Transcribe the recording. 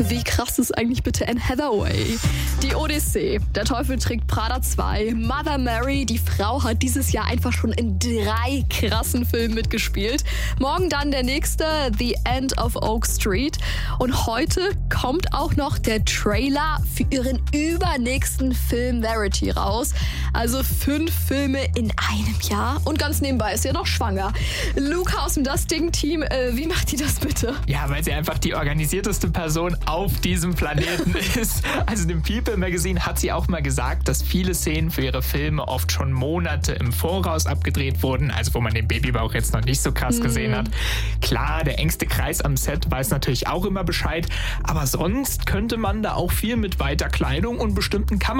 Wie krass ist eigentlich bitte Anne Hathaway? Die Odyssee, Der Teufel trägt Prada 2, Mother Mary, die Frau hat dieses Jahr einfach schon in 3 krassen Filmen mitgespielt. Morgen dann der nächste, The End of Oak Street. Und heute kommt auch noch der Trailer für ihren übernächsten Film Verity raus. Also 5 Filme in einem Jahr. Und ganz nebenbei ist sie ja noch schwanger. Luca aus dem Das Ding-Team, wie macht die das bitte? Ja, weil sie einfach die organisierteste Person auf diesem Planeten ist. Also dem People Magazine hat sie auch mal gesagt, dass viele Szenen für ihre Filme oft schon Monate im Voraus abgedreht wurden, also wo man den Babybauch jetzt noch nicht so krass gesehen hat. Klar, der engste Kreis am Set weiß natürlich auch immer Bescheid, aber sonst könnte man da auch viel mit weiter Kleidung und bestimmten Kameras